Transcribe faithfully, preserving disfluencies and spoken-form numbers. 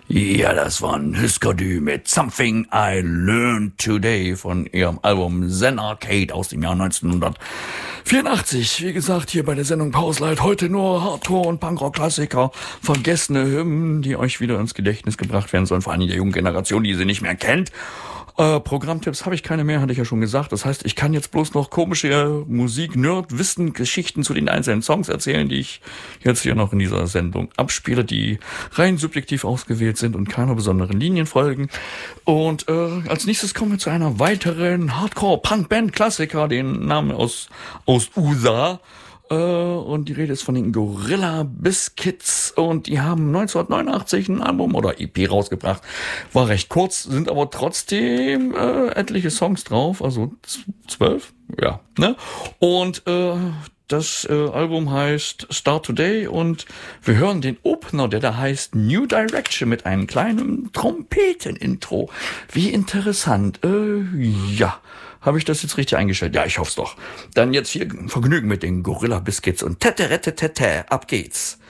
Ja, das war ein Husker-Du mit Something I Learned Today von ihrem Album Zen Arcade aus dem Jahr neunzehnhundertvierundachtzig. Wie gesagt, hier bei der Sendung Pauselight heute nur Hardcore- und Punkrock-Klassiker, vergessene Hymnen, die euch wieder ins Gedächtnis gebracht werden sollen, vor allem der jungen Generation, die sie nicht mehr kennt. Äh, Programmtipps habe ich keine mehr, hatte ich ja schon gesagt. Das heißt, ich kann jetzt bloß noch komische Musik, Nerd, Wissen, Geschichten zu den einzelnen Songs erzählen, die ich jetzt hier noch in dieser Sendung abspiele, die rein subjektiv ausgewählt sind und keiner besonderen Linien folgen. Und äh, als nächstes kommen wir zu einer weiteren Hardcore-Punk-Band-Klassiker, den Namen aus, aus U S A. Uh, und die Rede ist von den Gorilla Biscuits und die haben neunzehnhundertneunundachtzig ein Album oder E P rausgebracht. War recht kurz, sind aber trotzdem äh, etliche Songs drauf, also zwölf, ja, ne? Und äh, das äh, Album heißt Start Today und wir hören den Opener, der da heißt New Direction mit einem kleinen Trompeten-Intro. Wie interessant, äh, ja. Habe ich das jetzt richtig eingestellt? Ja, ich hoffe es doch. Dann jetzt hier Vergnügen mit den Gorilla Biscuits und tete, tete, tete, ab geht's.